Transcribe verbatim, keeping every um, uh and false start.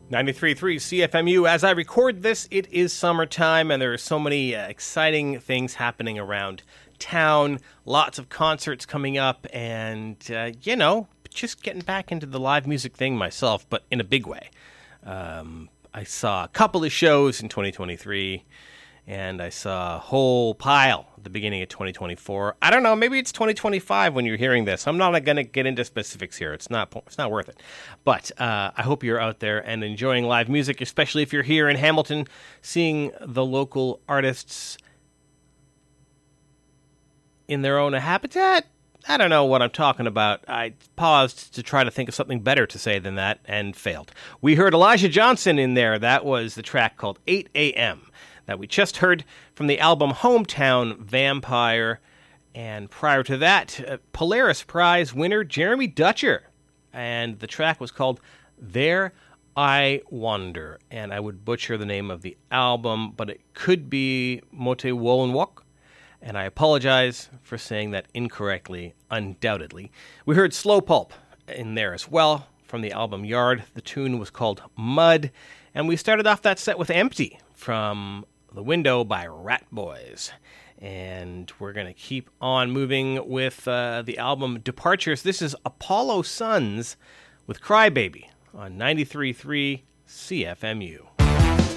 ninety-three point three C F M U. As I record this, it is summertime, and there are so many uh, exciting things happening around town. Lots of concerts coming up, and, uh, you know, just getting back into the live music thing myself, but in a big way. Um, I saw a couple of shows in twenty twenty-three, and I saw a whole pile at the beginning of twenty twenty-four. I don't know, maybe it's twenty twenty-five when you're hearing this. I'm not going to get into specifics here. It's not it's not worth it. But uh, I hope you're out there and enjoying live music, especially if you're here in Hamilton, seeing the local artists in their own habitat. I don't know what I'm talking about. I paused to try to think of something better to say than that and failed. We heard Elijah Johnson in there. That was the track called eight a.m. that we just heard from the album Hometown Vampire. And prior to that, uh, Polaris Prize winner Jeremy Dutcher. And the track was called There I Wander. And I would butcher the name of the album, but it could be Mote Wollenwok. And I apologize for saying that incorrectly, undoubtedly. We heard Slow Pulp in there as well from the album Yard. The tune was called Mud. And we started off that set with Empty from The Window by Rat Boys. And we're going to keep on moving with uh, the album Departures. This is Apollo Suns with Crybaby on ninety-three point three C F M U.